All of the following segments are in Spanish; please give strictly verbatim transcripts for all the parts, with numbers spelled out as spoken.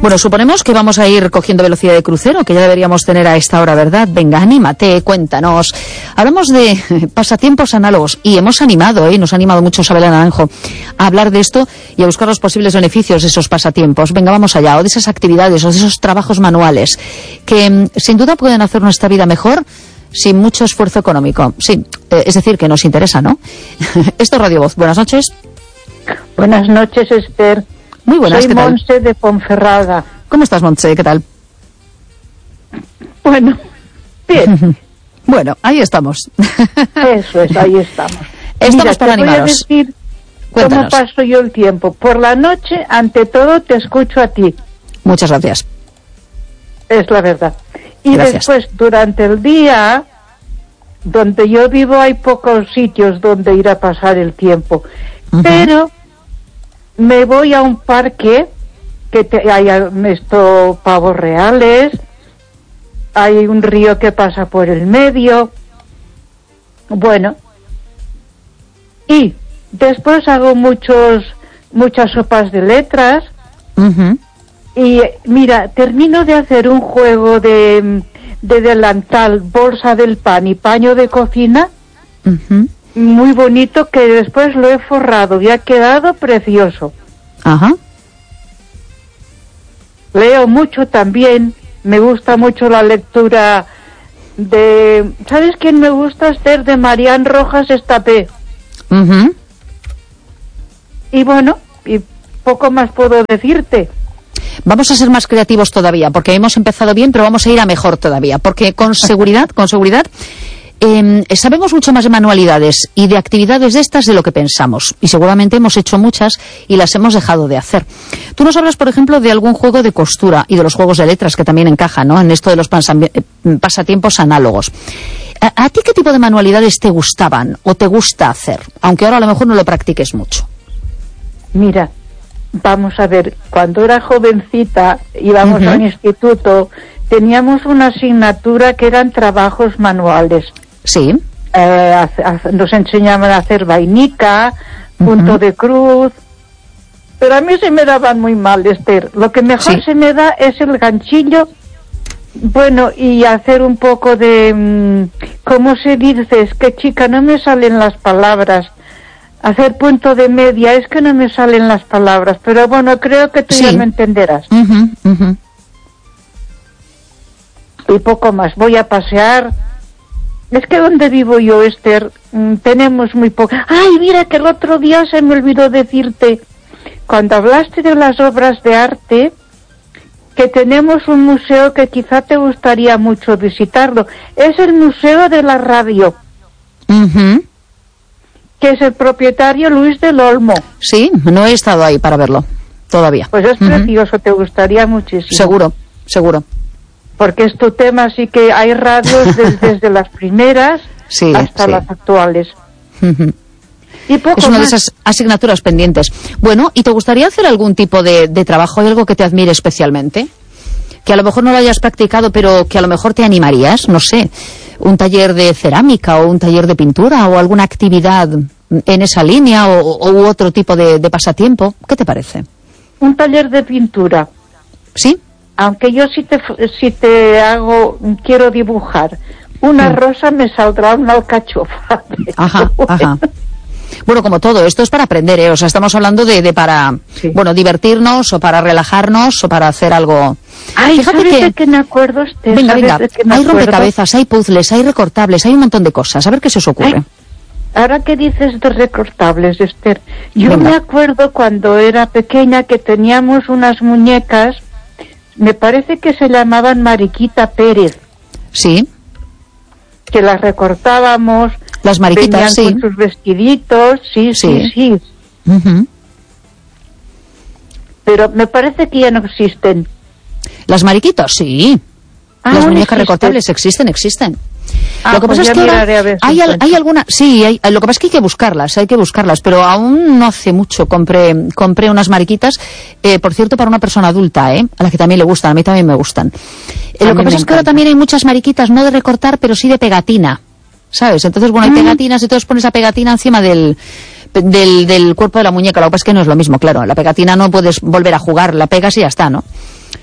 Bueno, suponemos que vamos a ir cogiendo velocidad de crucero, que ya deberíamos tener a esta hora, ¿verdad? Venga, anímate, cuéntanos. Hablamos de pasatiempos análogos y hemos animado, ¿eh? Nos ha animado mucho Isabel Naranjo a hablar de esto y a buscar los posibles beneficios de esos pasatiempos. Venga, vamos allá, o de esas actividades, o de esos trabajos manuales, que sin duda pueden hacer nuestra vida mejor sin mucho esfuerzo económico. Sí, eh, es decir, que nos interesa, ¿no? Esto es Radio Voz. Buenas noches. Buenas noches, Esther. Muy buenas, Soy ¿qué tal? Montse de Ponferrada. ¿Cómo estás, Montse? ¿Qué tal? Bueno, bien. Bueno, ahí estamos. Eso es, ahí estamos. Estamos Mira, para te voy animaros. a decir Cuéntanos. cómo paso yo el tiempo. Por la noche, ante todo, te escucho a ti. Muchas gracias. Es la verdad. Y Gracias. después, durante el día, donde yo vivo hay pocos sitios donde ir a pasar el tiempo. Uh-huh. Pero me voy a un parque que te, hay esto, pavos reales, hay un río que pasa por el medio, bueno, y después hago muchos muchas sopas de letras. Uh-huh. Y mira, termino de hacer un juego de, de delantal, bolsa del pan y paño de cocina, Uh-huh. muy bonito, que después lo he forrado y ha quedado precioso. Ajá. Leo mucho también, me gusta mucho la lectura de... ¿Sabes quién me gusta, Esther? De Marián Rojas Estapé. Uh-huh. Y bueno, y poco más puedo decirte. Vamos a ser más creativos todavía, porque hemos empezado bien, pero vamos a ir a mejor todavía, porque con seguridad, con seguridad, eh, sabemos mucho más de manualidades y de actividades de estas de lo que pensamos, y seguramente hemos hecho muchas y las hemos dejado de hacer. Tú nos hablas, por ejemplo, de algún juego de costura y de los juegos de letras, que también encajan, ¿no?, en esto de los pasatiempos análogos. ¿A, a ti qué tipo de manualidades te gustaban o te gusta hacer? Aunque ahora a lo mejor no lo practiques mucho. Mira, vamos a ver, cuando era jovencita, íbamos Uh-huh. al instituto, teníamos una asignatura que eran trabajos manuales. Sí. Eh, hace- hace- nos enseñaban a hacer vainica, punto Uh-huh. de cruz, pero a mí se me daban muy mal, Esther. Lo que mejor Sí. se me da es el ganchillo, bueno, y hacer un poco de, mm, ¿cómo se dice? Es que, chica, no me salen las palabras. Hacer punto de media, es que no me salen las palabras, pero bueno, creo que tú Sí. ya me entenderás. Uh-huh, uh-huh. Y poco más, voy a pasear. Es que donde vivo yo, Esther, mm, tenemos muy poco. Ay, mira que el otro día se me olvidó decirte, cuando hablaste de las obras de arte, que tenemos un museo que quizá te gustaría mucho visitarlo. Es el Museo de la Radio, Uh-huh. que es el propietario Luis del Olmo. Sí, no he estado ahí para verlo todavía. Pues es Ujú. precioso, te gustaría muchísimo. Seguro, seguro. Porque es tu tema, así que hay radios de- desde las primeras Sí, hasta sí. las actuales. Ujú. Y poco Es una de más. esas asignaturas pendientes. Bueno, ¿y te gustaría hacer algún tipo de, de trabajo? ¿Hay algo que te admire especialmente? Que a lo mejor no lo hayas practicado, pero que a lo mejor te animarías, no sé, un taller de cerámica o un taller de pintura o alguna actividad en esa línea o, o u otro tipo de, de pasatiempo. ¿Qué te parece? Un taller de pintura. ¿Sí? Aunque yo si te, si te hago, quiero dibujar una Mm. rosa, me saldrá una alcachofa. Ajá, ajá. Bueno, como todo, esto es para aprender, ¿eh? O sea, estamos hablando de, de para, Sí. bueno, divertirnos o para relajarnos o para hacer algo. Ay, Fíjate ¿sabes que- de qué me acuerdo, Esther? Venga, ¿Sabes venga, de qué me hay acuerdo? rompecabezas, hay puzzles, hay recortables, hay un montón de cosas. A ver qué se os ocurre. Ay, ahora que dices de recortables, Esther, yo Venga. me acuerdo cuando era pequeña que teníamos unas muñecas, me parece que se llamaban Mariquita Pérez, Sí, que las recortábamos, las mariquitas, venían sí. con sus vestiditos, sí, sí, Sí. sí, Ujú. pero me parece que ya no existen. Las mariquitas, sí. Ah, Las ¿no muñecas existen? recortables existen, existen. Ah, lo que pues pasa ya es que ahora miraré a ver si hay, al- encuentro. hay alguna, sí, hay, lo que pasa es que hay que buscarlas, hay que buscarlas, pero aún no hace mucho compré, compré unas mariquitas, eh, por cierto, para una persona adulta, ¿eh? A la que también le gustan, a mí también me gustan. Eh, A lo mí que me pasa es que ahora encanta. también hay muchas mariquitas, no de recortar, pero sí de pegatina, ¿sabes? Entonces, bueno, hay Mm. pegatinas y todos pones esa pegatina encima del, del, del cuerpo de la muñeca. Lo que pasa es que no es lo mismo, claro. La pegatina no puedes volver a jugar, la pegas y ya está, ¿no?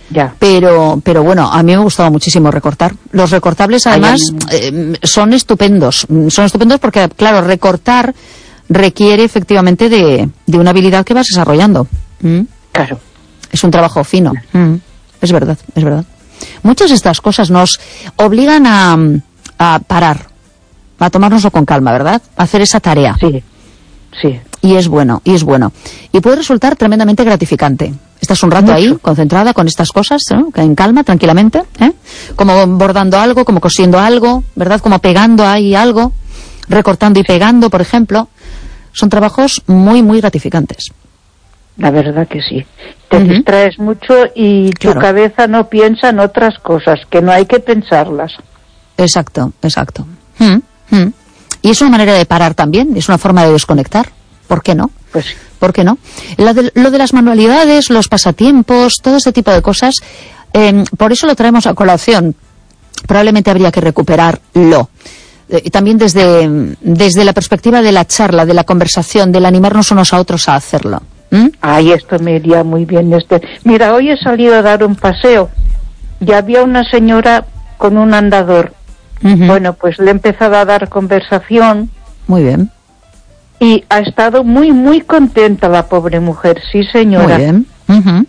Ya. Pero, pero bueno, a mí me ha gustado muchísimo recortar. Los recortables, además, eh, son estupendos. Son estupendos porque, claro, recortar requiere efectivamente de, de una habilidad que vas desarrollando. ¿Mm? Claro. Es un trabajo fino. ¿Mm? Es verdad, es verdad. Muchas de estas cosas nos obligan a, a parar, a tomárnoslo con calma, ¿verdad? A hacer esa tarea. Sí, sí. Y es bueno, y es bueno. Y puede resultar tremendamente gratificante. Estás un rato Mucho. ahí, concentrada con estas cosas, ¿no? En calma, tranquilamente, ¿eh? Como bordando algo, como cosiendo algo, ¿verdad? Como pegando ahí algo, recortando y pegando, por ejemplo. Son trabajos muy, muy gratificantes. La verdad que sí. Te Uh-huh. distraes mucho y tu Claro. cabeza no piensa en otras cosas, que no hay que pensarlas. Exacto, exacto. Mm, mm. Y es una manera de parar también, es una forma de desconectar. ¿Por qué no? Pues ¿Por qué no? Lo de, lo de las manualidades, los pasatiempos, todo ese tipo de cosas, eh, por eso lo traemos a colación. Probablemente habría que recuperarlo. Eh, y también desde, desde la perspectiva de la charla, de la conversación, del animarnos unos a otros a hacerlo. ¿Mm? ay, esto me iría muy bien. Este. Mira, hoy he salido a dar un paseo y había una señora con un andador. Ujú. Bueno, pues le he empezado a dar conversación Muy bien, y ha estado muy, muy contenta la pobre mujer. Sí, señora. muy bien. Ujú.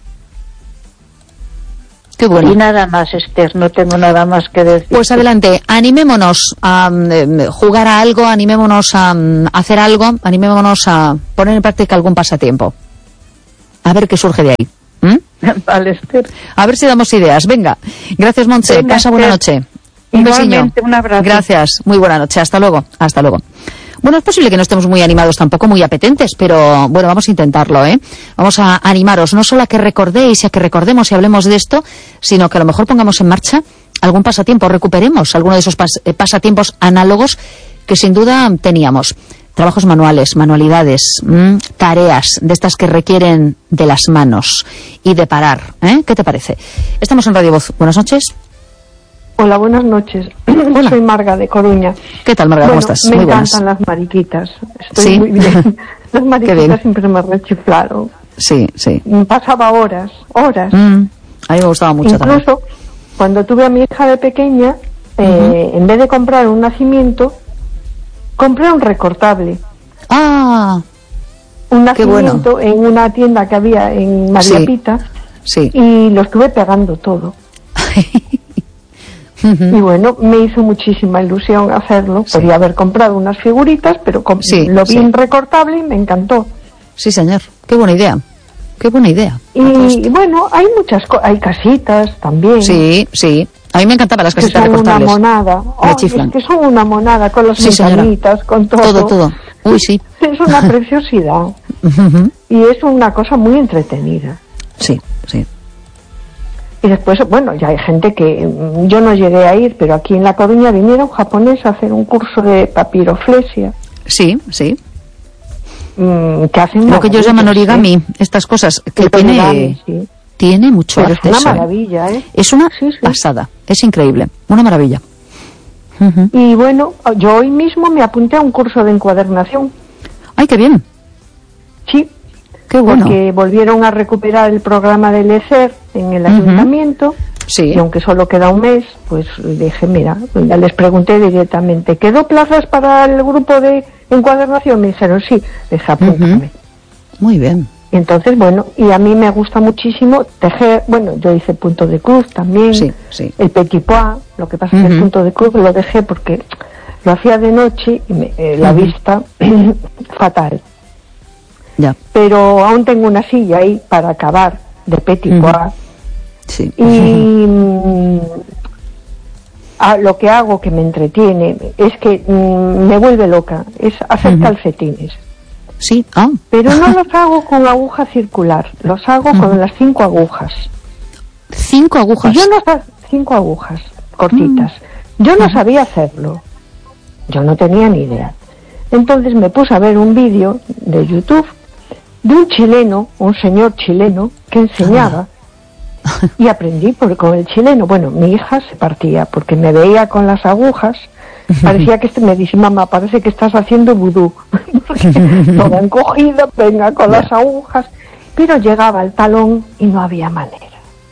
Qué bueno. Y nada más, Esther, no tengo nada más que decir. Pues adelante, animémonos a eh, jugar a algo, animémonos a mm, hacer algo, animémonos a poner en práctica algún pasatiempo. A ver qué surge de ahí. ¿Mm? Vale, Esther. A ver si damos ideas. Venga, gracias, Montse. Venga, Pasa buena Esther. noche. Un besiño. Igualmente, un abrazo. Gracias, muy buena noche. Hasta luego, hasta luego. Bueno, es posible que no estemos muy animados, tampoco muy apetentes, pero bueno, vamos a intentarlo, ¿eh? Vamos a animaros, no solo a que recordéis y a que recordemos y hablemos de esto, sino que a lo mejor pongamos en marcha algún pasatiempo, recuperemos alguno de esos pas- eh, pasatiempos análogos que sin duda teníamos. Trabajos manuales, manualidades, mmm, tareas de estas que requieren de las manos y de parar, ¿eh? ¿Qué te parece? Estamos en Radio Voz. Buenas noches. Hola, buenas noches. Hola. Soy Marga de Coruña. ¿Qué tal, Marga? ¿Cómo Bueno, estás? me Muy buenas. encantan las mariquitas. Estoy ¿Sí? muy bien. Las bien. mariquitas siempre me rechiflaron. Sí, sí. Pasaba horas, horas. Mm, a mí me gustaba mucho también. Incluso cuando tuve a mi hija de pequeña, eh, en vez de comprar un nacimiento, compré un recortable. Ah, Un Qué bueno. nacimiento en una tienda que había en María Sí. Pita sí. y lo estuve pegando todo. Y bueno, me hizo muchísima ilusión hacerlo. Sí. Podía haber comprado unas figuritas, pero com- Sí, lo vi sí. en recortable y me encantó. Sí, señor. Qué buena idea. Qué buena idea. Y, y bueno, hay muchas cosas, hay casitas también. Sí, sí. A mí me encantaban las Que casitas son una recortables. monada. Me Ay, chiflan. es que son una monada con las Sí, señora. ventanitas, con todo. Todo, todo. Uy, sí. Es una preciosidad. Ujú. Y es una cosa muy entretenida. Sí, sí. Y después, bueno, ya hay gente que mm, yo no llegué a ir, pero aquí en La Coruña vinieron japoneses a hacer un curso de papiroflexia, Sí, sí. mm, que hacen Lo que ellos llaman maravillas, origami, ¿eh? estas cosas, que El tiene, origami, sí. tiene mucho Pero es arte una eso, ¿eh? maravilla, ¿eh? Es una Sí, sí. pasada. Es increíble. Una maravilla. Ujú. Y bueno, yo hoy mismo me apunté a un curso de encuadernación. Ay, qué bien. Sí, Qué bueno. porque volvieron a recuperar el programa del E C E R en el Ujú. ayuntamiento. Sí. Y aunque solo queda un mes, pues dije, mira, ya les pregunté directamente, ¿quedó plazas para el grupo de encuadernación? Me dijeron, sí, dije, apúntame. Muy bien. Y entonces, bueno, y a mí me gusta muchísimo tejer, bueno, yo hice punto de cruz también, Sí, sí. el petit pois, lo que pasa es que el Ujú. punto de cruz lo dejé porque lo hacía de noche y me- eh, la Ujú. vista fatal. Ya. Pero aún tengo una silla ahí para acabar de petit Ujú. pois. Sí. Y mm, ah, lo que hago que me entretiene es que mm, me vuelve loca, es hacer Ujú. calcetines. Sí. Ah. Pero no los hago con aguja circular, los hago Ujú. con las cinco agujas. Cinco agujas. Y yo no sa- cinco agujas cortitas. Yo no sabía hacerlo. Yo no tenía ni idea. Entonces me puse a ver un vídeo de YouTube de un chileno, un señor chileno que enseñaba y aprendí por, con el chileno. Bueno, mi hija se partía porque me veía con las agujas. Parecía que este, me dice, mamá, parece que estás haciendo vudú. Porque toda encogida, venga con las agujas. Pero llegaba al talón y no había manera.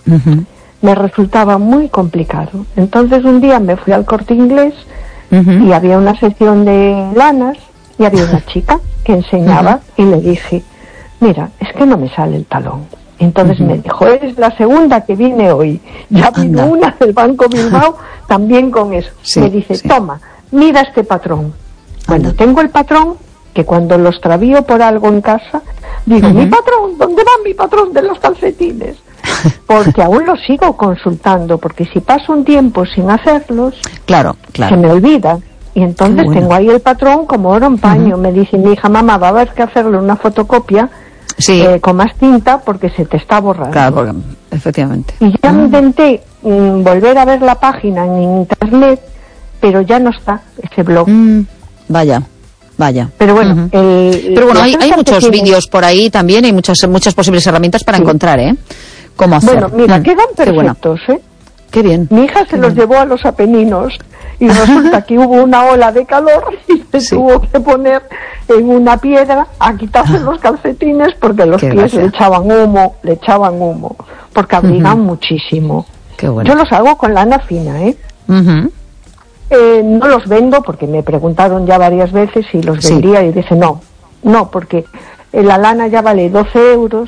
Uh-huh. Me resultaba muy complicado. Entonces un día me fui al Corte Inglés, uh-huh, y había una sección de lanas y había una chica que enseñaba, uh-huh, y le dije, mira, es que no me sale el talón. Entonces, uh-huh, me dijo, eres la segunda que viene hoy. Ya vino una del Banco Bilbao también con eso. Sí, me dice, sí, toma, mira este patrón. Bueno, anda, tengo el patrón que cuando lo extravío por algo en casa, digo, uh-huh, mi patrón, ¿dónde va mi patrón de los calcetines? Porque aún los sigo consultando, porque si paso un tiempo sin hacerlos, claro, claro, se me olvida. Y entonces bueno, tengo ahí el patrón como oro en paño. Uh-huh. Me dice mi hija, mamá, va a haber que hacerle una fotocopia, sí, eh, con más tinta porque se te está borrando. Claro, porque, efectivamente. Y ya uh-huh, intenté mm, volver a ver la página en internet, pero ya no está ese blog. Mm, vaya. Vaya. Pero bueno, uh-huh, el, pero bueno, hay, hay muchos vídeos por ahí también, hay muchas muchas posibles herramientas para, sí, encontrar, ¿eh? Cómo hacer. Bueno, mira, mm, quedan perfectos, qué bueno, ¿eh? Qué bien. Mi hija se qué los bien. llevó a los Apeninos y resulta que hubo una ola de calor y se sí, tuvo que poner en una piedra a quitarse los calcetines porque los qué pies gracia, le echaban humo, le echaban humo, porque abrigan uh-huh, muchísimo. Qué bueno. Yo los hago con lana fina, ¿eh? Uh-huh. Eh, no los vendo porque me preguntaron ya varias veces si los vendía, sí, y dije no, no, porque la lana ya vale doce euros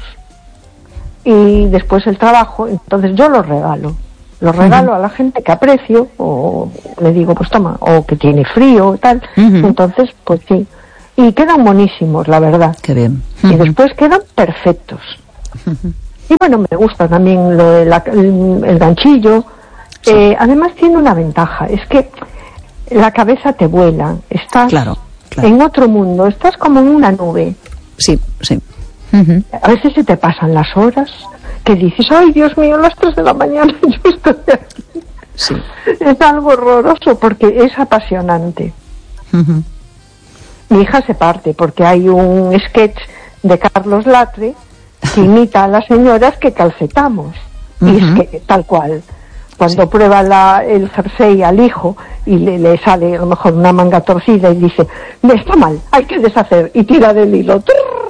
y después el trabajo, entonces yo los regalo, los regalo uh-huh, a la gente que aprecio, o le digo pues toma, o que tiene frío y tal, uh-huh, entonces pues sí, y quedan buenísimos, la verdad. Qué bien. Uh-huh. Y después quedan perfectos. Uh-huh. Y bueno, me gusta también lo de la, el, el ganchillo. Sí. Eh, además tiene una ventaja, es que la cabeza te vuela, estás, claro, claro, en otro mundo, estás como en una nube. Sí, sí. Uh-huh. A veces se te pasan las horas, que dices, ay Dios mío, las tres de la mañana yo estoy aquí. Sí. Es algo horroroso porque es apasionante. Uh-huh. Mi hija se parte porque hay un sketch de Carlos Latre que imita a las señoras que calcetamos. Uh-huh. Y es que tal cual. Cuando sí, prueba la, el jersey al hijo y le, le sale a lo mejor una manga torcida y dice, me está mal, hay que deshacer, y tira del hilo.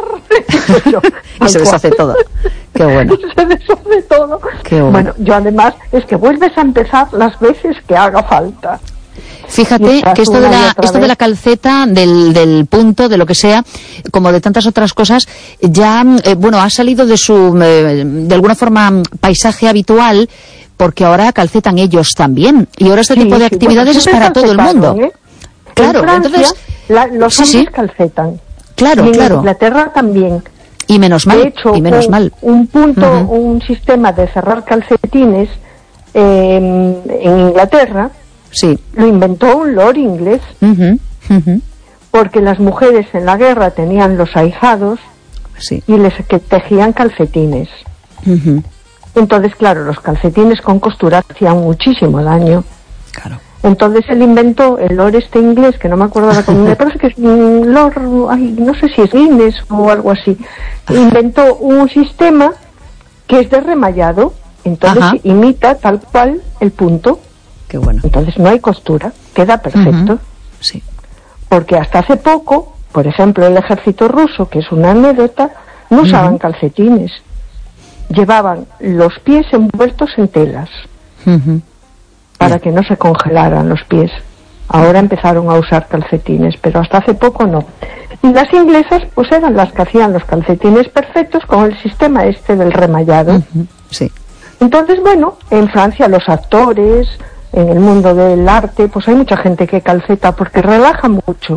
Yo, y se deshace todo. Qué bueno. Se deshace todo. Qué bueno. Bueno, yo además es que vuelves a empezar las veces que haga falta. Fíjate que esto de la esto de la calceta, del, del punto, de lo que sea, como de tantas otras cosas, ya, eh, bueno, ha salido de su, eh, de alguna forma, paisaje habitual, porque ahora calcetan ellos también. Y ahora este sí, tipo de sí, actividades bueno, es para todo el mundo. ¿eh? Claro, en Francia, entonces... La, los sí, hombres sí, calcetan. Claro, y en claro. Inglaterra también. Y menos mal, de hecho, y menos un, mal. un punto, uh-huh, un sistema de cerrar calcetines eh, en Inglaterra, sí, lo inventó un lord inglés, uh-huh, uh-huh, porque las mujeres en la guerra tenían los ahijados, sí, y les que tejían calcetines. Uh-huh. Entonces, claro, los calcetines con costura hacían muchísimo daño. Claro. Entonces él inventó el lord este inglés, que no me acuerdo ahora cómo, me parece que es un lord, ay, no sé si es Guinness o algo así, inventó un sistema que es de remallado, entonces ajá, imita tal cual el punto. Qué bueno. Entonces no hay costura, queda perfecto. Uh-huh. Sí. Porque hasta hace poco, por ejemplo, el ejército ruso, que es una anécdota, no usaban uh-huh, calcetines, llevaban los pies envueltos en telas. Uh-huh. Para que no se congelaran los pies. Ahora empezaron a usar calcetines, pero hasta hace poco no. Y las inglesas pues eran las que hacían los calcetines perfectos con el sistema este del remallado. Uh-huh, sí. Entonces, bueno, en Francia los actores, en el mundo del arte, pues hay mucha gente que calceta porque relaja mucho.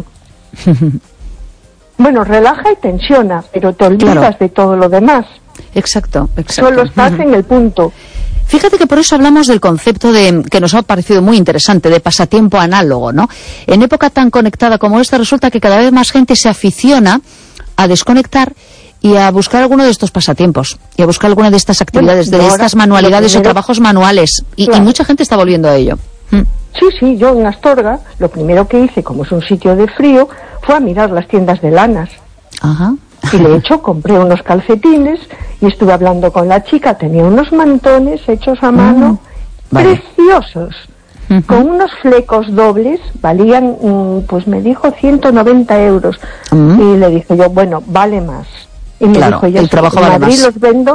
Bueno, relaja y tensiona, pero te olvidas claro, de todo lo demás. Exacto, exacto. Solo estás uh-huh, en el punto. Fíjate que por eso hablamos del concepto de, que nos ha parecido muy interesante, de pasatiempo análogo, ¿no? En época tan conectada como esta, resulta que cada vez más gente se aficiona a desconectar y a buscar alguno de estos pasatiempos, y a buscar alguna de estas actividades, bueno, de estas manualidades primero, o trabajos manuales, y, claro, y mucha gente está volviendo a ello. Mm. Sí, sí, yo en Astorga, lo primero que hice, como es un sitio de frío, fue a mirar las tiendas de lanas. Ajá. Y de hecho compré unos calcetines y estuve hablando con la chica, tenía unos mantones hechos a mano, mm, vale, preciosos, uh-huh, con unos flecos dobles, valían, pues me dijo ciento noventa euros. Uh-huh. Y le dije yo, bueno, vale más. Y me claro, dijo, ya el sé, trabajo en vale Madrid más. los vendo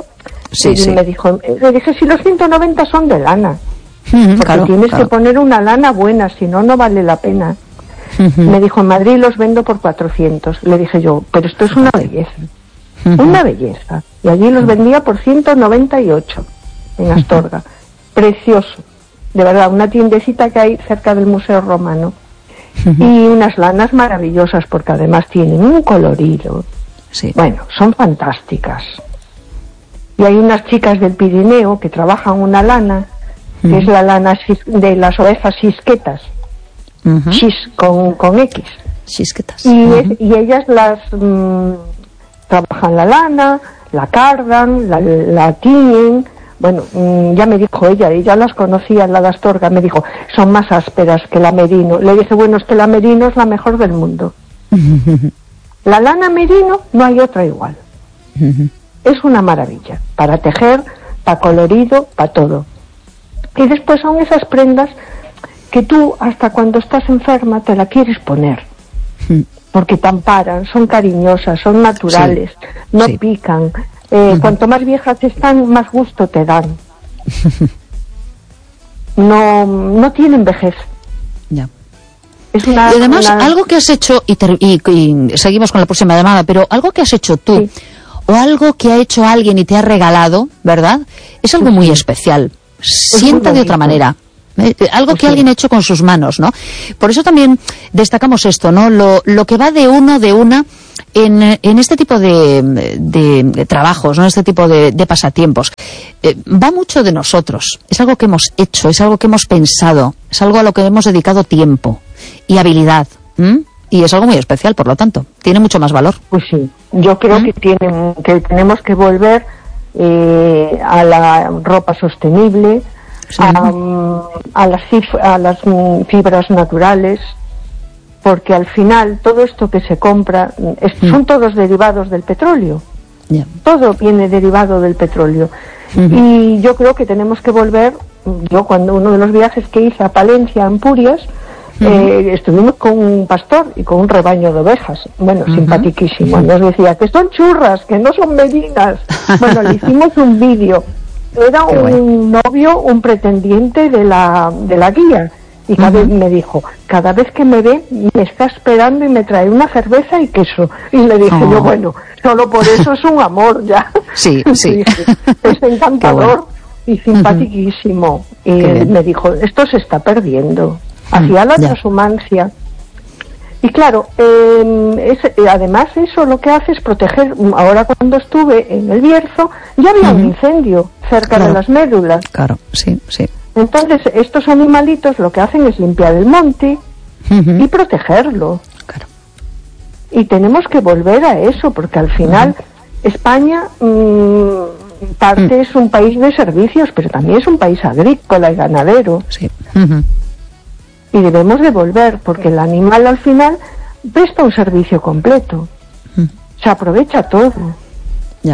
Sí, y sí. me dijo, le dije, si los ciento noventa son de lana, Mm, porque claro, tienes claro. que poner una lana buena, si no, no vale la pena. Ujú. Me dijo, en Madrid los vendo por cuatrocientos. Le dije yo, pero esto es una belleza, Ujú. una belleza. Y allí los vendía por ciento noventa y ocho en Astorga. Precioso, de verdad, una tiendecita que hay cerca del Museo Romano. Ujú. Y unas lanas maravillosas, porque además tienen un colorido. Sí. Bueno, son fantásticas. Y hay unas chicas del Pirineo que trabajan una lana, que Ujú. es la lana sis- de las ovejas xisquetas, Ujú. xis con, con X. Chisquetas. Y, Ujú. es- y ellas las mm, trabajan la lana, la cardan, la, la tiñen. Bueno, mm, ya me dijo ella, ella las conocía, la de Astorga, me dijo, son más ásperas que la merino. Le dije, bueno, es que la merino es la mejor del mundo. La lana merino no hay otra igual. Ujú. Es una maravilla, para tejer, para colorido, para todo. Y después son esas prendas que tú, hasta cuando estás enferma, te la quieres poner. Ujú. Porque te amparan, son cariñosas, son naturales, Sí, no sí. pican. Eh, Ujú. Cuanto más viejas están, más gusto te dan. No, no tienen vejez. Ya. Es una, Y además, una- algo que has hecho, y, ter- y- y seguimos con la próxima llamada, pero algo que has hecho tú, Sí. o algo que ha hecho alguien y te ha regalado, ¿verdad? Es algo muy especial. Sienta muy de otra bonito. manera. Eh, eh, algo Pues que sí. alguien ha hecho con sus manos, ¿no? Por eso también destacamos esto, ¿no? Lo, lo que va de uno, de una, en, eh, en este tipo de, de- de trabajos, ¿no? Este tipo de, de pasatiempos. Eh, va mucho de nosotros. Es algo que hemos hecho, es algo que hemos pensado, es algo a lo que hemos dedicado tiempo y habilidad. ¿m? Y es algo muy especial, por lo tanto. Tiene mucho más valor. Pues sí, yo creo ¿Mm? que tienen, que tenemos que volver eh, a la ropa sostenible, Sí. a, mm, a las, cif- a las mm, fibras naturales, porque al final todo esto que se compra mm, es- Mm. son todos derivados del petróleo. Ya. Todo viene derivado del petróleo. Ujú. Y yo creo que tenemos que volver. Yo, cuando uno de los viajes que hice a Palencia, en Purias, eh, estuvimos con un pastor y con un rebaño de ovejas. Bueno, Ujú. simpaticísimo. Nos decía que son churras, que no son merinas. Bueno, le hicimos un vídeo. Era Qué un novio, un pretendiente de la, de la guía. Y cada vez Ujú. me dijo, cada vez que me ve, me está esperando y me trae una cerveza y queso. Y le dije Oh. yo, bueno, solo por eso es un amor ya. Sí, sí. Dije, es encantador y simpaticísimo. Y Qué bien. me dijo, esto se está perdiendo. Hacía la ya. transhumancia. Y claro, eh, es- eh, además eso lo que hace es proteger. Ahora, cuando estuve en el Bierzo, ya había un Ujú. incendio cerca Claro. de las médulas. Claro, sí, sí. Entonces, estos animalitos lo que hacen es limpiar el monte Ujú. y protegerlo. Claro. Y tenemos que volver a eso, porque al final España, mm, parte Mm. es un país de servicios, pero también es un país agrícola y ganadero. Sí. Ujú. Y debemos de volver, porque el animal al final presta un servicio completo. Mm. Se aprovecha todo. Ya.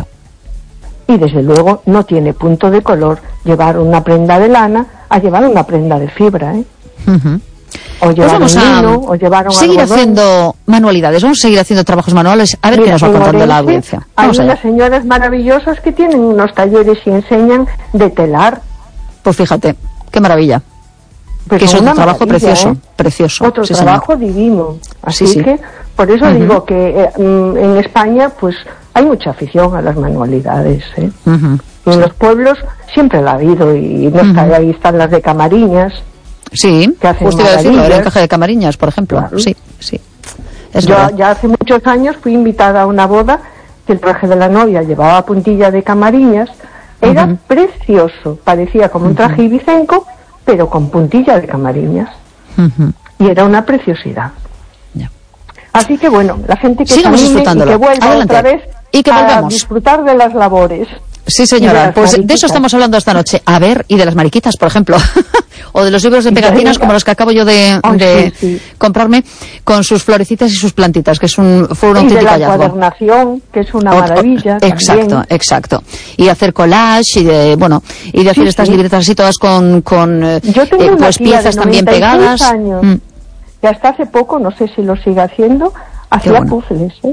Y desde luego no tiene punto de color llevar una prenda de lana a llevar una prenda de fibra, ¿eh? Ujú. O Pues llevar vamos un a lino, o llevar un seguir algodón. haciendo manualidades, vamos a seguir haciendo trabajos manuales, a ver qué Mira, nos va en contando la Orense audiencia. Hay Vamos allá. unas señoras maravillosas que tienen unos talleres y enseñan de telar. Pues fíjate, qué maravilla. Pues que es son otro una trabajo maravilla, precioso, ¿eh? precioso. Otro sí, trabajo señor. divino. Así Sí, sí. que, por eso Ujú. digo que eh, mm, en España, pues, hay mucha afición a las manualidades, ¿eh? Ujú. Y en los pueblos siempre la ha habido, y no está, Ujú. ahí están las de Camariñas. Sí, que hacen justo iba a decirlo, el maravillas. encaje de Camariñas, por ejemplo. Claro. Sí, sí. Es Yo verdad. ya hace muchos años fui invitada a una boda que el traje de la novia llevaba puntilla de Camariñas. Era Ujú. precioso, parecía como un traje ibicenco, pero con puntilla de Camariñas. Ujú. Y era una preciosidad. Ya. Así que bueno, la gente que Sigamos se anime y disfrutándolo. que vuelva Adelante. otra vez Y que a volvemos. disfrutar de las labores. Sí, Y de señora, las pues de mariquitas. eso estamos hablando esta noche. A ver, y de las mariquitas, por ejemplo. O de los libros de Y de pegatinas venga. como los que acabo yo de, Ay, de sí, sí. comprarme, con sus florecitas y sus plantitas, que es un, fue un Y de auténtico la hallazgo. encuadernación, que es una Ot- maravilla. Exacto, también. exacto. Y hacer collage y de, bueno, y de hacer Sí, estas sí. libretas así todas con, con eh, Yo tengo eh, una pues tía piezas de también noventa y seis pegadas. años. Mm, Que hasta hace poco, no sé si lo sigue haciendo, hacía bueno. puzzles, ¿eh?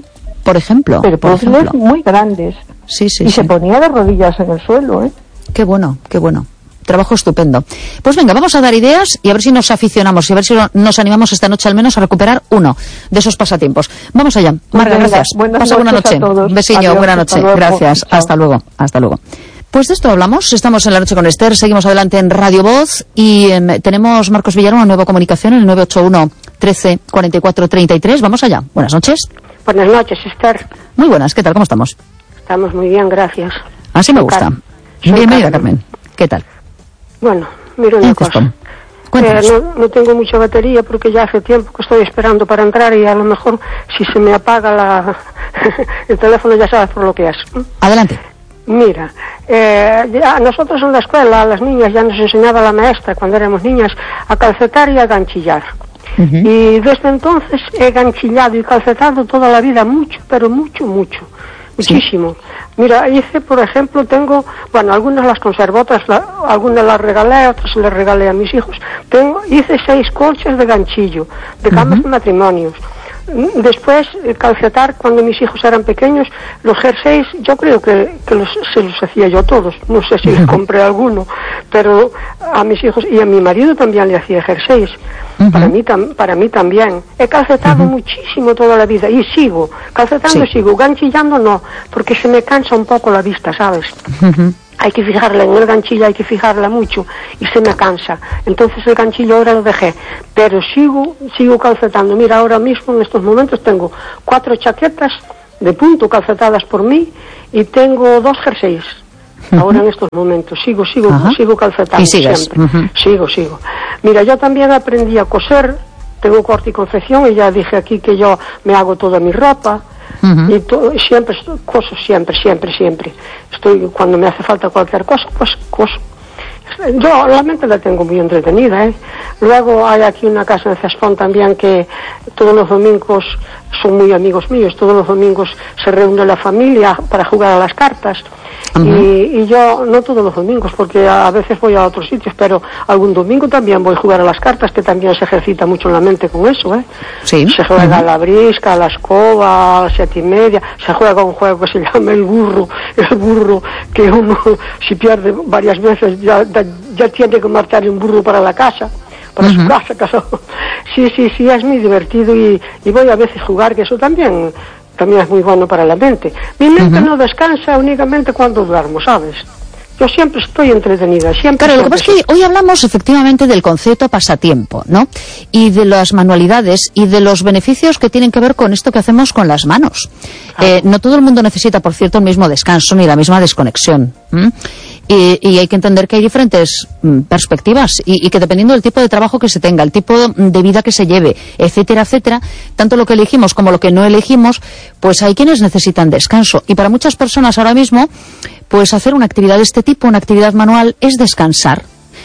por ejemplo. Pero por puzzles ejemplo. muy grandes. Sí, sí, y sí. se ponía de rodillas en el suelo, ¿eh? Qué bueno, qué bueno. Trabajo estupendo. Pues venga, vamos a dar ideas y a ver si nos aficionamos y a ver si nos animamos esta noche al menos a recuperar uno de esos pasatiempos. Vamos allá. Marga, Venga, gracias. buenas Pasa buena noches noche. a todos. Besiño, Adiós, buena hasta noche. luego. Gracias. Chao. Hasta luego. Hasta luego. Pues de esto hablamos. Estamos en La Noche con Esther. Seguimos adelante en Radio Voz y eh, tenemos, Marcos Villar, una nueva comunicación en el nueve ocho uno, trece, cuarenta y cuatro, treinta y tres. Vamos allá. Buenas noches. Buenas noches, Esther. Muy buenas. ¿Qué tal? ¿Cómo estamos? Estamos muy bien, gracias. Así me Soy gusta. Car- soy Bienvenida, Carmen. Carmen. ¿Qué tal? Bueno, mira una Dices, cosa. Tom. Cuéntanos. Eh, no, no tengo mucha batería porque ya hace tiempo que estoy esperando para entrar y a lo mejor si se me apaga la el teléfono ya sabes por lo que es. Adelante. Mira, eh, ya nosotros en la escuela, a las niñas ya nos enseñaba la maestra cuando éramos niñas a calcetar y a ganchillar. Uh-huh. Y desde entonces he ganchillado y calcetado toda la vida mucho, pero mucho, mucho. Muchísimo. Mira, hice, por ejemplo, tengo, bueno, algunas las conservo, otras, la, algunas las regalé, otras les regalé a mis hijos. Tengo, hice seis colchas de ganchillo, de camas uh-huh. de matrimonios. Después, calcetar, cuando mis hijos eran pequeños, los jerseys, yo creo que, que los, se los hacía yo todos. No sé si les compré alguno, pero a mis hijos y a mi marido también le hacía jerseys. Uh-huh. Para mí tam, para mí también. He calcetado uh-huh. muchísimo toda la vida y sigo. Calcetando sí. sigo, ganchillando no, porque se me cansa un poco la vista, ¿sabes? Uh-huh. Hay que fijarla en el ganchillo, hay que fijarla mucho y se me cansa. Entonces el ganchillo ahora lo dejé, pero sigo, sigo calcetando. Mira, ahora mismo en estos momentos tengo cuatro chaquetas de punto calcetadas por mí y tengo dos jerseys. Uh-huh. Ahora en estos momentos sigo, sigo, uh-huh. sigo calcetando ¿Y sigues? siempre. Uh-huh. Sigo, sigo. Mira, yo también aprendí a coser, tengo corte y confección y ya dije aquí que yo me hago toda mi ropa. Uh-huh. Y todo, siempre, coso siempre, siempre, siempre. Estoy, cuando me hace falta cualquier cosa, pues coso. Yo la mente la tengo muy entretenida, ¿eh? Luego hay aquí una casa en Cespón también que todos los domingos son muy amigos míos, todos los domingos se reúne la familia para jugar a las cartas. Uh-huh. y, y yo, no todos los domingos, porque a, a veces voy a otros sitios, pero algún domingo también voy a jugar a las cartas, que también se ejercita mucho la mente con eso, ¿eh? Sí. Se juega uh-huh. a la brisca, a la escoba, a las siete y media, se juega un juego que se llama el burro, el burro que uno, si pierde varias veces, ya, ya, ya tiene que marchar un burro para la casa. Para uh-huh. su casa, casa. Sí, sí, sí, es muy divertido y, y voy a veces jugar, que eso también también es muy bueno para la mente. Mi mente uh-huh. no descansa únicamente cuando duermo, ¿sabes? Yo siempre estoy entretenida, siempre. Claro, lo que pasa es que hoy hablamos efectivamente del concepto pasatiempo, ¿no? Y de las manualidades y de los beneficios que tienen que ver con esto que hacemos con las manos. Ah. Eh, no todo el mundo necesita, por cierto, el mismo descanso ni la misma desconexión. ¿Mm? Y, y hay que entender que hay diferentes mm, perspectivas y, y que dependiendo del tipo de trabajo que se tenga, el tipo de vida que se lleve, etcétera, etcétera, tanto lo que elegimos como lo que no elegimos, pues hay quienes necesitan descanso. Y para muchas personas ahora mismo, pues hacer una actividad de este tipo, una actividad manual, es descansar.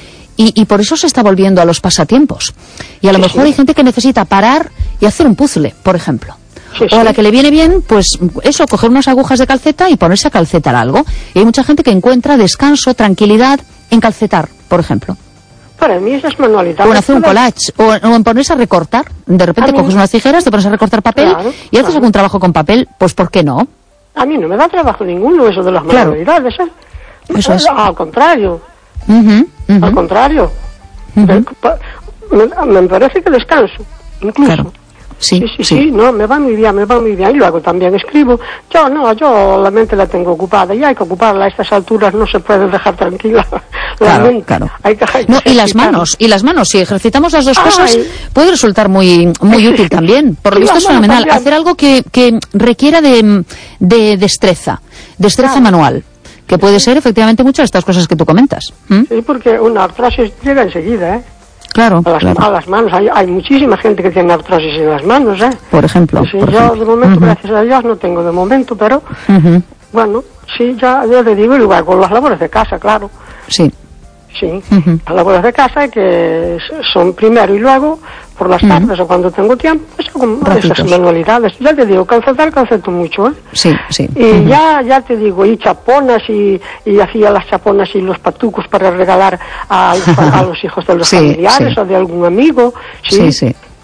Y, y por eso se está volviendo a los pasatiempos. Y a lo sí, mejor sí. hay gente que necesita parar y hacer un puzzle, por ejemplo. Sí, sí. O a la que le viene bien, pues eso, coger unas agujas de calceta y ponerse a calcetar algo. Y hay mucha gente que encuentra descanso, tranquilidad en calcetar, por ejemplo. Para mí esas manualidades. O en hacer un collage, o, o en ponerse a recortar. De repente coges unas tijeras, te pones a recortar papel claro, y haces claro. algún trabajo con papel, pues ¿por qué no? A mí no me da trabajo ninguno eso de las claro. manualidades, ¿eh? Eso es. Al contrario. Uh-huh, uh-huh. Al contrario. Uh-huh. me, me parece que descanso, incluso. Claro. Sí, sí, sí, sí, sí, no, me va muy bien, me va muy bien. Y luego también escribo. Yo no, yo la mente la tengo ocupada y hay que ocuparla. A estas alturas no se puede dejar tranquila la claro, mente. Claro. Hay que, hay que no, y las manos, y las manos, si ejercitamos las dos Ay. cosas, puede resultar muy muy útil también. Por lo visto es fenomenal. También. Hacer algo que, que requiera de, de destreza, destreza claro. manual. Que puede ser efectivamente muchas de estas cosas que tú comentas. ¿Mm? Sí, porque una artrosis llega enseguida, ¿eh? Claro, a las, claro. a las manos. Hay, hay muchísima gente que tiene artrosis en las manos, ¿eh? Por ejemplo. Sí, por yo ejemplo. de momento, uh-huh. gracias a Dios, no tengo de momento, pero uh-huh. bueno, sí, ya, ya te digo, y luego con las labores de casa, claro. Sí. Sí, uh-huh. las labores de casa que son primero y luego por las tardes uh-huh. o cuando tengo tiempo, pues con esas manualidades. Ya te digo, calcetar, calceto mucho, ¿eh? Sí, sí. Y uh-huh. ya, ya te digo, y chaponas y, y hacía las chaponas y los patucos para regalar a, a los hijos de los sí, familiares sí. o de algún amigo. Sí, sí. sí.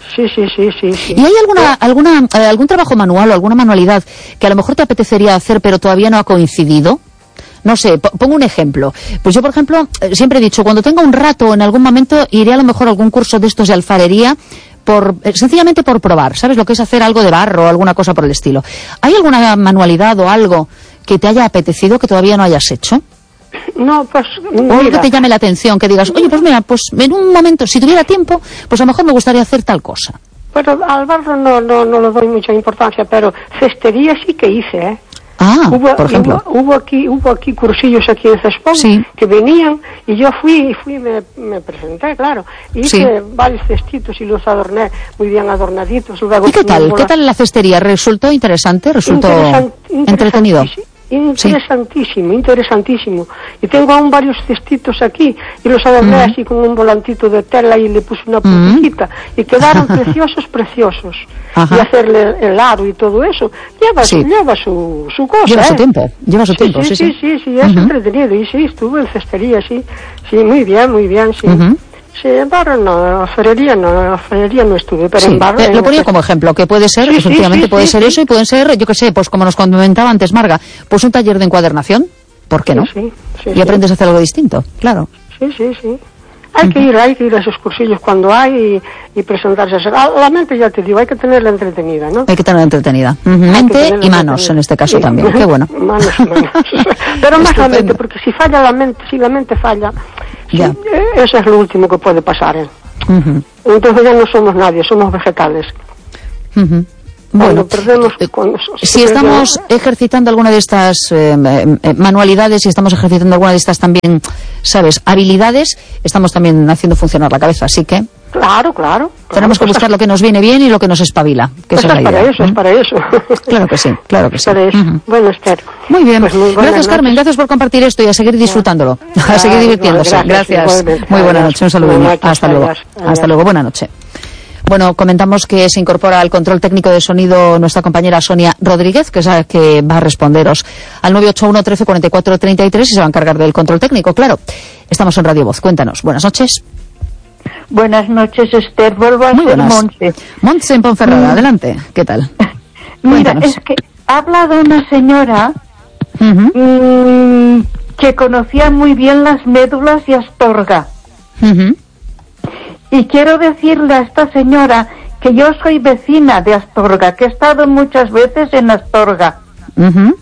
Sí, sí, sí, sí, sí. ¿Y hay alguna, alguna, eh, algún trabajo manual o alguna manualidad que a lo mejor te apetecería hacer pero todavía no ha coincidido? No sé, pongo un ejemplo. Pues yo, por ejemplo, siempre he dicho, cuando tenga un rato en algún momento, iré a lo mejor a algún curso de estos de alfarería, por sencillamente por probar, ¿sabes? Lo que es hacer algo de barro o alguna cosa por el estilo. ¿Hay alguna manualidad o algo que te haya apetecido que todavía no hayas hecho? No, pues mira. O algo que te llame la atención, que digas, oye, pues mira, pues en un momento, si tuviera tiempo, pues a lo mejor me gustaría hacer tal cosa. Pero al barro no, no, no le doy mucha importancia, pero cestería sí que hice, ¿eh? Ah, hubo, por ejemplo. Hubo, hubo aquí hubo aquí cursillos aquí en Cespón, sí, que venían y yo fui y fui me, me presenté, claro. Y hice sí. varios cestitos y los adorné muy bien adornaditos. Luego ¿y qué tal? ¿Qué tal la cestería? ¿Resultó interesante? ¿Resultó Interesant, entretenido? Interesantísimo, interesantísimo. Y tengo aún varios cestitos aquí y los adorné mm. así con un volantito de tela y le puse una puntita mm. y quedaron preciosos, preciosos. Ajá. Y hacerle el aro y todo eso lleva, sí. su, lleva su, su cosa. Lleva ¿eh? su tiempo, lleva su sí, tiempo. Sí, sí, sí, sí, sí, sí es uh-huh. entretenido. Y sí, estuve en cestería, sí, sí, muy bien, muy bien, sí. Uh-huh. Sí, en barro no, en alfarería no, en alfarería no estuve, pero sí, en barro... Eh, lo ponía como ejemplo, que puede ser, sí, efectivamente sí, sí, puede sí, ser sí. eso, y pueden ser, yo qué sé, pues como nos comentaba antes Marga, pues un taller de encuadernación, ¿por qué no? Sí, sí, y sí. aprendes a hacer algo distinto, claro. Sí, sí, sí. Hay uh-huh. que ir, hay que ir a esos cursillos cuando hay y, y presentarse. A la mente, ya te digo, hay que tenerla entretenida, ¿no? Hay que tenerla entretenida. Uh-huh. Mente y manos, en este caso sí. también, qué bueno. Manos y manos. Pero más la mente, porque si falla la mente, si la mente falla, sí, eso es lo último que puede pasar, ¿eh? Uh-huh. Entonces ya no somos nadie, somos vegetales. Uh-huh. Bueno, perdemos, cuando, si estamos ejercitando alguna de estas eh, eh, manualidades, si estamos ejercitando alguna de estas también, ¿sabes?, habilidades, estamos también haciendo funcionar la cabeza, así que... Claro, claro. Tenemos claro, que buscar lo que nos viene bien y lo que nos espabila. Que pues esa es, es la para idea. eso, ¿eh? es para eso. Claro que sí, claro que sí. Para eso. Uh-huh. Bueno, Esther. Muy bien. Pues muy gracias, noches. Carmen. Gracias por compartir esto y a seguir disfrutándolo. Ah, a seguir divirtiéndose. No, gracias. gracias. Muy buena noche. Un saludo. Hasta luego. Adiós. Hasta luego. Buena noche. Bueno, comentamos que se incorpora al control técnico de sonido nuestra compañera Sonia Rodríguez, que es la que va a responderos al nueve ocho uno, trece, cuarenta y cuatro, treinta y tres y se va a encargar del control técnico, claro. Estamos en Radio Voz. Cuéntanos. Buenas noches. Buenas noches, Esther. Vuelvo a Muy ser buenas. Montse. Montse en Ponferrada. Mm. Adelante. ¿Qué tal? Mira, Cuéntanos. Es que ha hablado una señora uh-huh. mmm, que conocía muy bien las médulas y Astorga. Uh-huh. Y quiero decirle a esta señora que yo soy vecina de Astorga, que he estado muchas veces en Astorga. Uh-huh.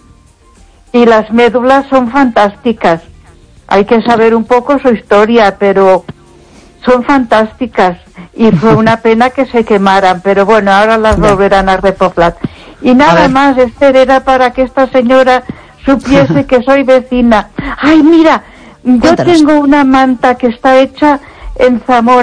Y las médulas son fantásticas. Hay que saber un poco su historia, pero son fantásticas. Y fue una pena que se quemaran, pero bueno, ahora las ya. volverán a repoblar. Y nada más, Esther, era para que esta señora supiese que soy vecina. Ay, mira, yo Cuéntanos. tengo una manta que está hecha en Zamora.